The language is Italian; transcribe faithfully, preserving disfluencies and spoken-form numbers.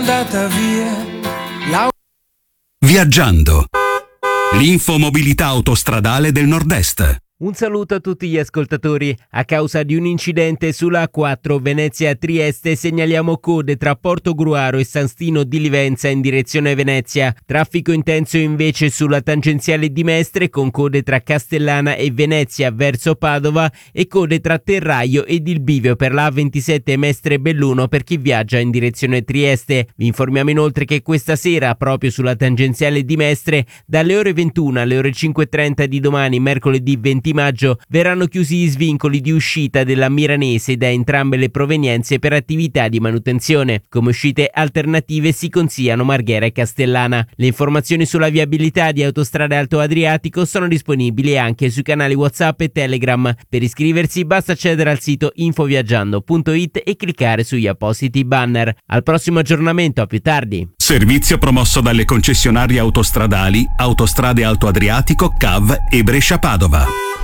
andata via. La... Viaggiando. L'infomobilità autostradale del Nord-Est. Un saluto a tutti gli ascoltatori. A causa di un incidente sulla A quattro Venezia-Trieste segnaliamo code tra Portogruaro e San Stino di Livenza in direzione Venezia. Traffico intenso invece sulla tangenziale di Mestre con code tra Castellana e Venezia verso Padova e code tra Terraio ed il bivio per la A ventisette Mestre-Belluno per chi viaggia in direzione Trieste. Vi informiamo inoltre che questa sera, proprio sulla tangenziale di Mestre, dalle ore ventuno alle ore cinque e trenta di domani, mercoledì venti maggio, verranno chiusi gli svincoli di uscita della Miranese da entrambe le provenienze per attività di manutenzione. Come uscite alternative si consigliano Marghera e Castellana. Le informazioni sulla viabilità di Autostrade Alto Adriatico sono disponibili anche sui canali WhatsApp e Telegram. Per iscriversi basta accedere al sito infoviaggiando punto it e cliccare sugli appositi banner. Al prossimo aggiornamento, a più tardi. Servizio promosso dalle concessionarie autostradali Autostrade Alto Adriatico, C A V e Brescia Padova.